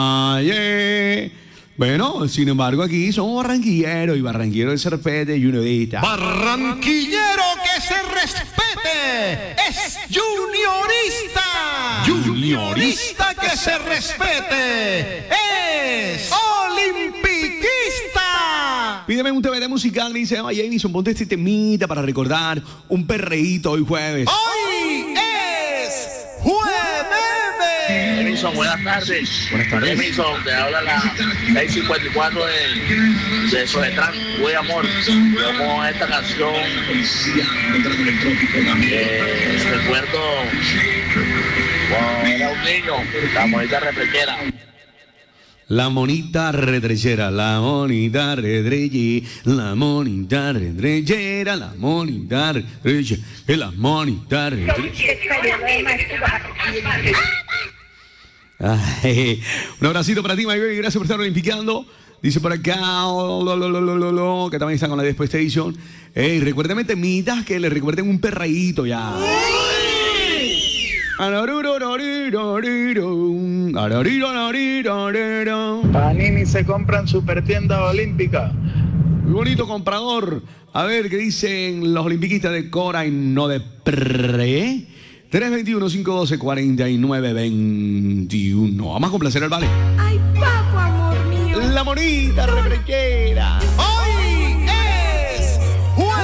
Valle. Bueno, sin embargo, aquí somos barranquilleros y barranquilleros de Serpete y Unidita. Barranquillero que se respete es juniorista. Juniorista que se respete es olimpiquista. Pídeme un TBT musical, me dice, oye, Jamison, ponte este temita para recordar un perreíto hoy jueves. Hoy es jueves. Jamison, buenas tardes. Buenas tardes. Jamison, te habla la 654 de Soletrán, Güey Amor. Yo con esta canción recuerdo cuando era un niño, la monita retrechera. La monita retrechera, la monita retrechera, la monita retrechera, la monita retrechera, la monita retrechera. Ay, un abracito para ti, my baby, gracias por estar olimpiando. Dice por acá, que también están con la Después Station. Ey, recuérdame temitas que le recuerden un perreíto ya. Panini se compra en Supertienda Olímpica. Muy bonito comprador. A ver, ¿qué dicen los olimpiquistas de Cora y no de Pre? 321-512-4921. Vamos a complacer al vale. Ay, papo, amor mío. La monita retrechera.